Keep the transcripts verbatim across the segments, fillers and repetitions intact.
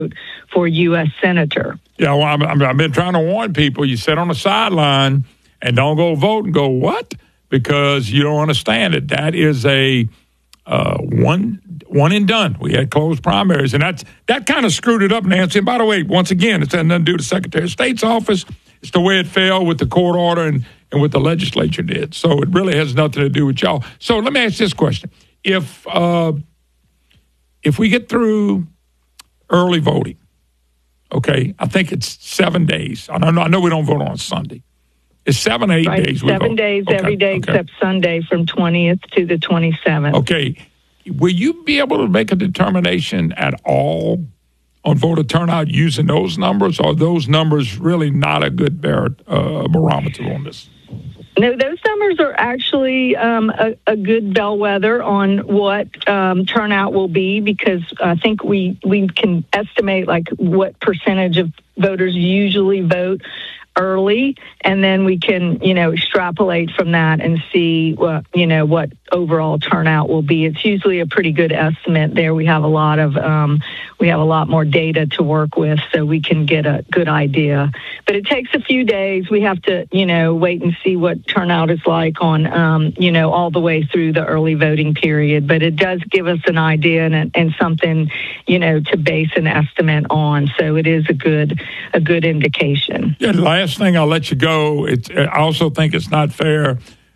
for U S Senator. Yeah, well, I'm, I'm, I've been trying to warn people. You sit on the sideline and don't go vote and go, what? Because you don't understand it. That is a uh, one one and done. We had closed primaries, and that's, that kind of screwed it up, Nancy. And by the way, once again, it's nothing to do with the Secretary of State's office. It's the way it fell with the court order and, and what the legislature did. So it really has nothing to do with y'all. So let me ask this question. If uh, if we get through early voting, okay, I think it's seven days. I know, I know we don't vote on Sunday. It's seven, eight right, days. Seven days okay, every day okay. except Sunday from twentieth to the twenty-seventh. Okay. Will you be able to make a determination at all on voter turnout using those numbers, or are those numbers really not a good bar- uh, barometer on this? No, those numbers are actually um, a, a good bellwether on what um, turnout will be, because I think we, we can estimate like what percentage of voters usually vote early, and then we can, you know, extrapolate from that and see what, you know, what overall turnout will be. It's usually a pretty good estimate there. We have a lot of, um, we have a lot more data to work with, so we can get a good idea. But it takes a few days. We have to, you know, wait and see what turnout is like on, um, you know, all the way through the early voting period. But it does give us an idea and, and something, you know, to base an estimate on. So it is a good, a good indication. Yeah, the last thing I'll let you go. It's, I also think it's not fair.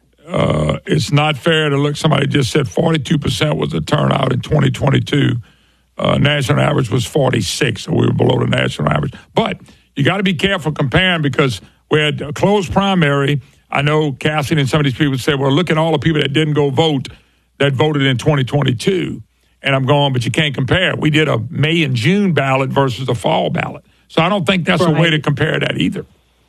Uh, it's not fair to look. Somebody just said forty-two percent was the turnout in twenty twenty-two. Uh, national average was forty-six, so we were below the national average. But you got to be careful comparing, because we had a closed primary. I know Cassidy and some of these people said, well, look at all the people that didn't go vote that voted in twenty twenty-two. And I'm going, but you can't compare. We did a May and June ballot versus a fall ballot. So I don't think that's right. a way to compare that either.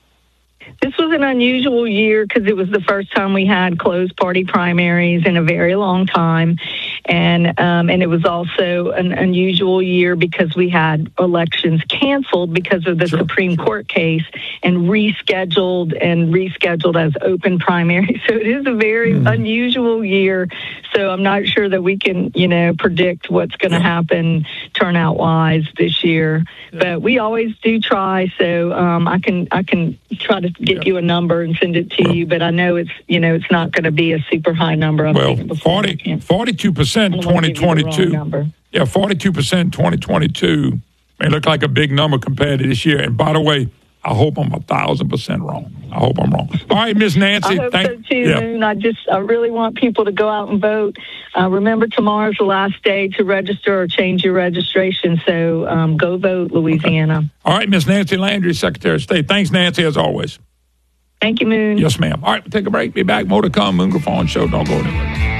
This was an unusual year because it was the first time we had closed party primaries in a very long time. And um, and it was also an unusual year because we had elections canceled because of the sure, Supreme sure. Court case and rescheduled and rescheduled as open primaries. So it is a very mm. unusual year. So I'm not sure that we can, you know, predict what's going to yeah. happen turnout-wise this year. Yeah. But we always do try. So um, I can I can try to get yeah. you a number and send it to well, you. But I know it's, you know, it's not going to be a super high number. I've well, forty, forty-two percent twenty twenty-two. Yeah, forty-two percent twenty twenty-two may look like a big number compared to this year. And by the way, I hope I'm a thousand percent wrong. I hope I'm wrong. All right, Miss Nancy. I hope thank, so too, yeah. Moon. I just, I really want people to go out and vote. Uh, remember, tomorrow's the last day to register or change your registration. So um, go vote, Louisiana. Okay. All right, Miss Nancy Landry, Secretary of State. Thanks, Nancy, as always. Thank you, Moon. Yes, ma'am. All right, we'll take a break. Be back. More to come. Moon Griffon Show. Don't go anywhere.